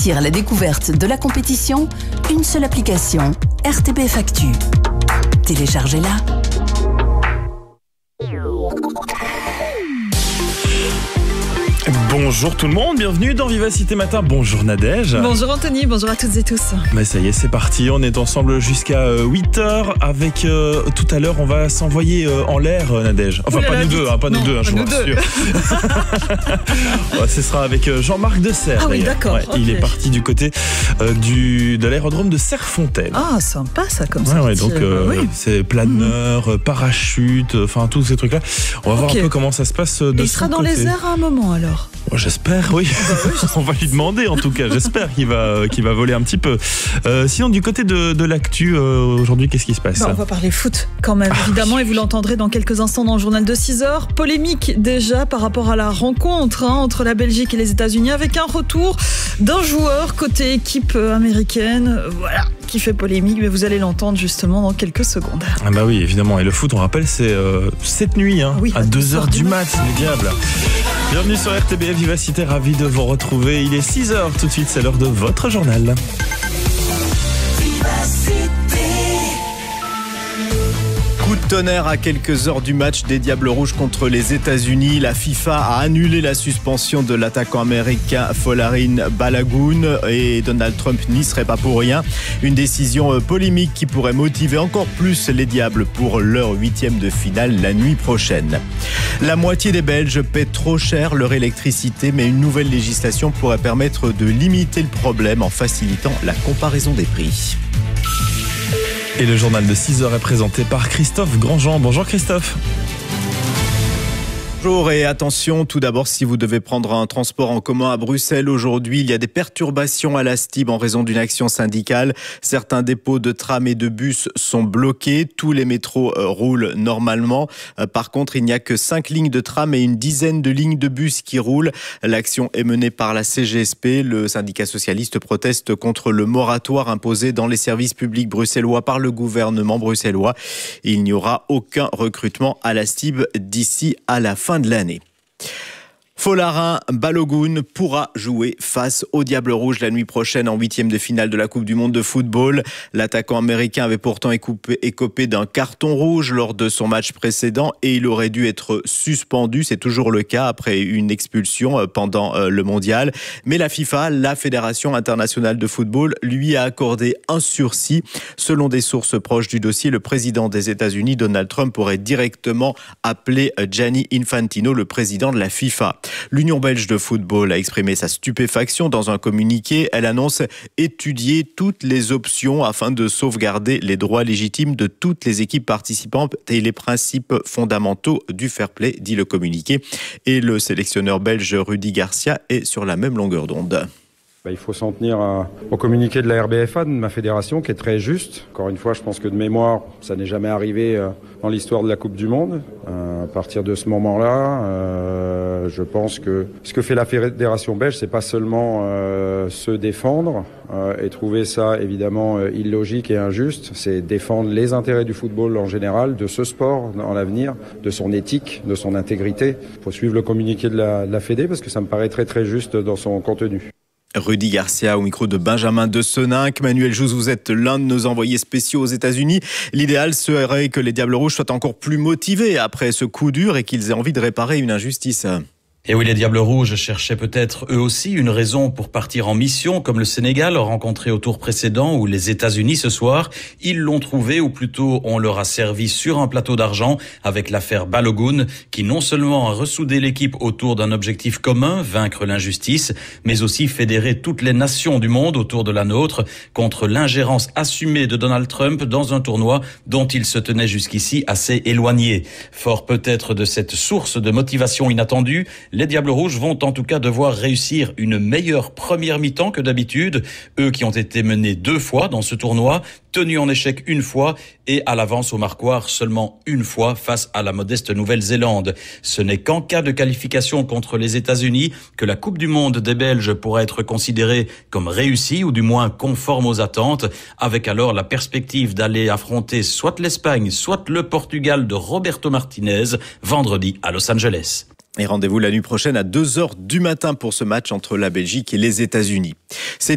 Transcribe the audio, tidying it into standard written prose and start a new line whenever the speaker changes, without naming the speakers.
partir à la découverte de la compétition, une seule application, RTBF Actu. Téléchargez-la.
Bonjour tout le monde, bienvenue dans Vivacité Matin. Bonjour Nadège.
Bonjour Anthony, bonjour à toutes et tous.
Mais ça y est, c'est parti, on est ensemble jusqu'à 8h avec tout à l'heure, on va s'envoyer en l'air Nadège. Enfin pas nous deux, je vous rassure. Ce sera avec Jean-Marc Dessert.
Ah oui, d'accord.
Ouais, okay. Il est parti du côté de l'aérodrome de Serfontaine.
Ah, sympa ça comme ça.
Ouais, donc c'est planeur, parachute, enfin tous ces trucs-là. On va voir un peu comment ça se passe de
il sera dans les airs à un moment alors.
J'espère, oui. On va lui demander en tout cas. J'espère qu'il va voler un petit peu. Sinon, du côté de l'actu, aujourd'hui, qu'est-ce qui se passe ?
On va parler foot quand même, évidemment, et vous l'entendrez dans quelques instants dans le journal de 6h. Polémique déjà par rapport à la rencontre entre la Belgique et les États-Unis, avec un retour d'un joueur côté équipe américaine, qui fait polémique, mais vous allez l'entendre justement dans quelques secondes.
Ah bah oui, évidemment. Et le foot, on rappelle, c'est cette nuit, à 2h du mat, les diables. Bienvenue sur RTBF Vivacité, ravi de vous retrouver. Il est 6h, tout de suite, c'est l'heure de votre journal.
Coup de tonnerre à quelques heures du match des Diables Rouges contre les États-Unis. La FIFA a annulé la suspension de l'attaquant américain Folarin Balogun et Donald Trump n'y serait pas pour rien. Une décision polémique qui pourrait motiver encore plus les Diables pour leur 8e de finale la nuit prochaine. La moitié des Belges paient trop cher leur électricité, mais une nouvelle législation pourrait permettre de limiter le problème en facilitant la comparaison des prix.
Et le journal de 6h est présenté par Christophe Grandjean. Bonjour Christophe.
Bonjour et attention, tout d'abord, si vous devez prendre un transport en commun à Bruxelles aujourd'hui, il y a des perturbations à la STIB en raison d'une action syndicale. Certains dépôts de trams et de bus sont bloqués. Tous les métros roulent normalement. Par contre, il n'y a que 5 lignes de tram et une dizaine de lignes de bus qui roulent. L'action est menée par la CGSP. Le syndicat socialiste proteste contre le moratoire imposé dans les services publics bruxellois par le gouvernement bruxellois. Il n'y aura aucun recrutement à la STIB d'ici à la fin de l'année. Folarin Balogun pourra jouer face aux Diables Rouges la nuit prochaine en 8e de finale de la Coupe du Monde de football. L'attaquant américain avait pourtant écopé d'un carton rouge lors de son match précédent et il aurait dû être suspendu. C'est toujours le cas après une expulsion pendant le mondial. Mais la FIFA, la Fédération internationale de football, lui a accordé un sursis. Selon des sources proches du dossier, le président des États-Unis, Donald Trump, aurait directement appelé Gianni Infantino, le président de la FIFA. L'Union belge de football a exprimé sa stupéfaction dans un communiqué. Elle annonce étudier toutes les options afin de sauvegarder les droits légitimes de toutes les équipes participantes et les principes fondamentaux du fair play, dit le communiqué. Et le sélectionneur belge Rudy Garcia est sur la même longueur d'onde.
Il faut s'en tenir au communiqué de la RBFA, de ma fédération, qui est très juste. Encore une fois, je pense que de mémoire, ça n'est jamais arrivé dans l'histoire de la Coupe du Monde. À partir de ce moment-là, je pense que ce que fait la fédération belge, c'est pas seulement se défendre et trouver ça évidemment illogique et injuste, c'est défendre les intérêts du football en général, de ce sport dans l'avenir, de son éthique, de son intégrité. Il faut suivre le communiqué de la Fédé parce que ça me paraît très très juste dans son contenu.
Rudy Garcia au micro de Benjamin de Seninck. Manuel Jouze, vous êtes l'un de nos envoyés spéciaux aux États-Unis. L'idéal serait que les Diables Rouges soient encore plus motivés après ce coup dur et qu'ils aient envie de réparer une injustice.
Et oui, les Diables Rouges cherchaient peut-être eux aussi une raison pour partir en mission, comme le Sénégal rencontré au tour précédent ou les États-Unis ce soir. Ils l'ont trouvé, ou plutôt on leur a servi sur un plateau d'argent avec l'affaire Balogun, qui non seulement a ressoudé l'équipe autour d'un objectif commun, vaincre l'injustice, mais aussi fédérer toutes les nations du monde autour de la nôtre contre l'ingérence assumée de Donald Trump dans un tournoi dont il se tenait jusqu'ici assez éloigné. Fort peut-être de cette source de motivation inattendue, les Diables Rouges vont en tout cas devoir réussir une meilleure première mi-temps que d'habitude. Eux qui ont été menés 2 fois dans ce tournoi, tenus en échec 1 fois et à l'avance au marquoir seulement 1 fois face à la modeste Nouvelle-Zélande. Ce n'est qu'en cas de qualification contre les États-Unis que la Coupe du Monde des Belges pourra être considérée comme réussie ou du moins conforme aux attentes, avec alors la perspective d'aller affronter soit l'Espagne, soit le Portugal de Roberto Martinez vendredi à Los Angeles.
Et rendez-vous la nuit prochaine à 2h du matin pour ce match entre la Belgique et les États-Unis.